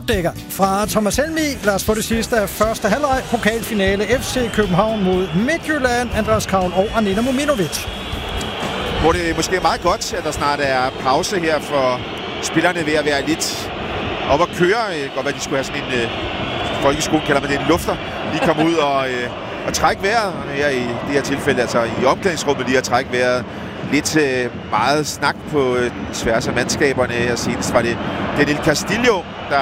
Dækker fra Thomas Helmi. Lad os få det sidste af første halvleg. Pokalfinale FC København mod Midtjylland. Andreas Kravl og Anina Mominovic. Hvor det måske er meget godt, at der snart er pause her for spillerne ved at være lidt op at køre. Det kan godt være, at de skulle have sådan en folkeskolen, kalder man det en lufter. Lige komme ud og trække vejret. Her i det her tilfælde, altså i omklædningsrummet, lige at trække vejret. Lidt meget snak på tværs af mandskaberne. Her senest var det Danilo Castillo, der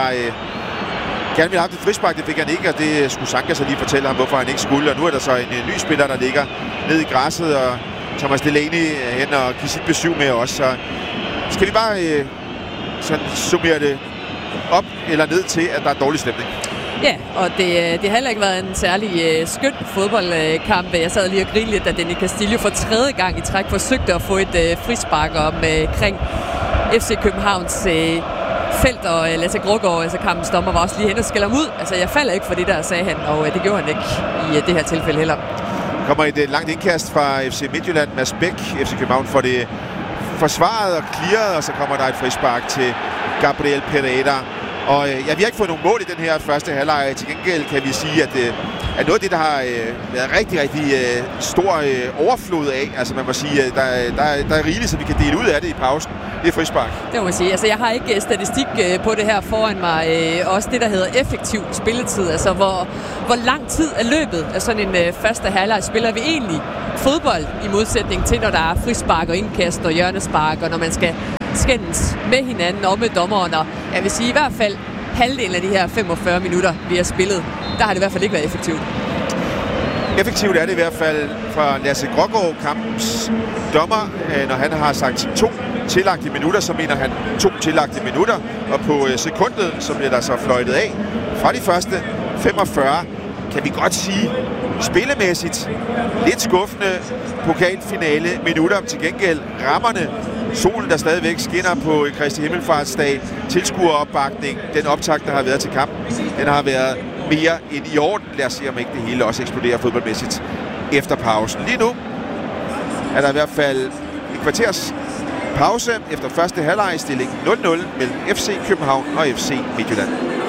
gerne ville have haft et frispark. Det fik han ikke, og det skulle Sanka så lige fortælle ham, hvorfor han ikke skulle. Og nu er der så en ny spiller, der ligger ned i græsset, og Thomas Delaney hen og give sit besøg med os. Så skal vi bare sådan summere det op eller ned til, at der er dårlig stemning. Ja, og det har heller ikke været en særlig skøn fodboldkamp. Jeg sad lige og grinede lidt, da Danilo Castillo for tredje gang i træk forsøgte at få et frispark omkring FC Københavns felt, og Lasse Grågaard, altså kampens dommer, var også lige hen og skælder ham ud. Altså, jeg falder ikke for det der, sagde han, og det gjorde han ikke i det her tilfælde heller. Der kommer et langt indkast fra FC Midtjylland. Mads Bæk, FC København, får det forsvaret og clearet, og så kommer der et frispark til Gabriel Pereira. Og vi har ikke fået nogen mål i den her første halvleg. Til gengæld kan vi sige, at noget af det, der har været rigtig, rigtig stor overflod af, altså man må sige, der er rigeligt, så vi kan dele ud af det i pausen. Det er frispark. Det må man sige. Altså, jeg har ikke statistik på det her foran mig. Også det, der hedder effektiv spilletid. Altså, hvor lang tid er løbet af sådan en første halvleg? Spiller vi egentlig fodbold i modsætning til, når der er frispark og indkast og hjørnespark, og når man skal skændes med hinanden og med dommeren? Og jeg vil sige, i hvert fald halvdelen af de her 45 minutter, vi har spillet, der har det i hvert fald ikke været effektivt. Effektivt er det i hvert fald fra Lasse Grågaard, kampens dommer. Når han har sagt 2 tillagte minutter, så mener han 2 tillagte minutter. Og på sekundet, så bliver der så fløjtet af. Fra de første 45 kan vi godt sige, spillemæssigt lidt skuffende pokalfinale minutter. Til gengæld rammerne, solen der stadigvæk skinner på Kristi Himmelfartsdag, tilskueropbakning, den optakt, der har været til kampen, den har været mere end i orden. Lad os se, om ikke det hele også eksploderer fodboldmæssigt efter pausen. Lige nu er der i hvert fald et kvarters pause efter første halvleg, stilling 0-0 mellem FC København og FC Midtjylland.